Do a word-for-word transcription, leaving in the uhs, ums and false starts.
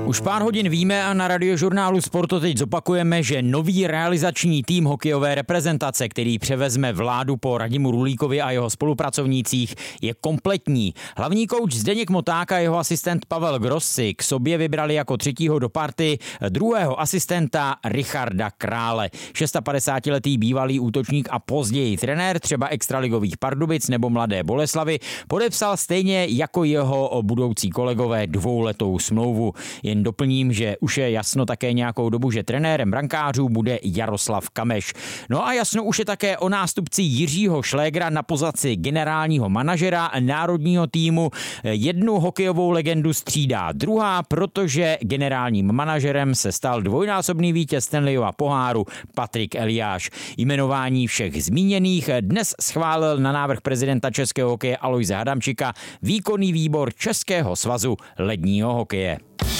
Už pár hodin víme a na Radiožurnálu Sport to teď zopakujeme, že nový realizační tým hokejové reprezentace, který převezme vládu po Radimu Rulíkovi a jeho spolupracovnících, je kompletní. Hlavní kouč Zdeněk Moták a jeho asistent Pavel Grossi k sobě vybrali jako třetího do party druhého asistenta Richarda Krále. šestapadesátiletý bývalý útočník a později trenér třeba extraligových Pardubic nebo Mladé Boleslavi podepsal stejně jako jeho budoucí kolegové dvouletou smlouvu. Jen doplním, že už je jasno také nějakou dobu, že trenérem brankářů bude Jaroslav Kameš. No a jasno už je také o nástupci Jiřího Šlégra na pozici generálního manažera národního týmu. Jednu hokejovou legendu střídá druhá, protože generálním manažerem se stal dvojnásobný vítěz Stanleyova poháru Patrik Eliáš. Jmenování všech zmíněných dnes schválil na návrh prezidenta českého hokeje Alojze Adamčika výkonný výbor Českého svazu ledního hokeje.